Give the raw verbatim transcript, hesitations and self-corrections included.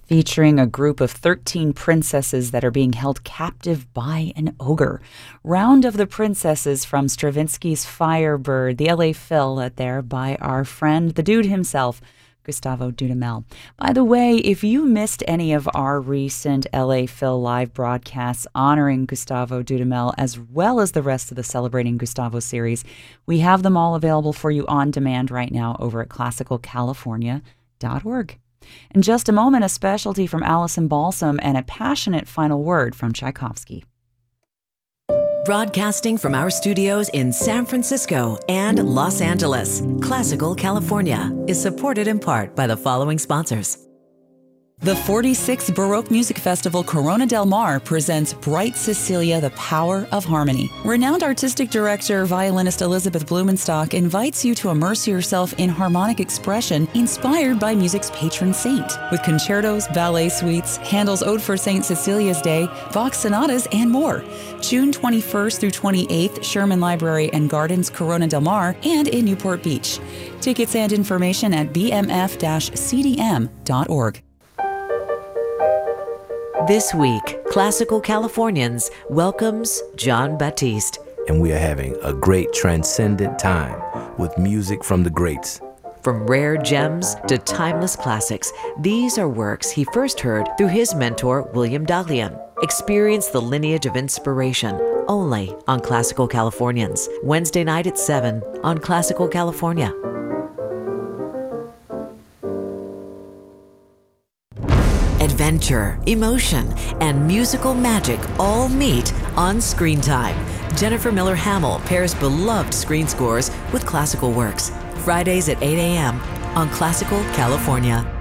featuring a group of thirteen princesses that are being held captive by an ogre. Round of the Princesses from Stravinsky's Firebird, the L A Phil, led there by our friend, the dude himself, Gustavo Dudamel. By the way, if you missed any of our recent L A Phil live broadcasts honoring Gustavo Dudamel, as well as the rest of the Celebrating Gustavo series, we have them all available for you on demand right now over at classical california dot org. In just a moment, a specialty from Allison Balsam and a passionate final word from Tchaikovsky. Broadcasting from our studios in San Francisco and Los Angeles, Classical California is supported in part by the following sponsors. The forty-sixth Baroque Music Festival Corona del Mar presents Bright Cecilia, the Power of Harmony. Renowned artistic director, violinist Elizabeth Blumenstock invites you to immerse yourself in harmonic expression inspired by music's patron saint. With concertos, ballet suites, Handel's Ode for Saint Cecilia's Day, Bach sonatas, and more. June twenty-first through twenty-eighth, Sherman Library and Gardens, Corona del Mar, and in Newport Beach. Tickets and information at b m f dash c d m dot org. This week, Classical Californians welcomes Jon Batiste. And we are having a great transcendent time with music from the greats. From rare gems to timeless classics, these are works he first heard through his mentor, William Dalian. Experience the lineage of inspiration only on Classical Californians. Wednesday night at seven on Classical California. Adventure, emotion, and musical magic all meet on Screen Time. Jennifer Miller Hamill pairs beloved screen scores with classical works. Fridays at eight a.m. on Classical California.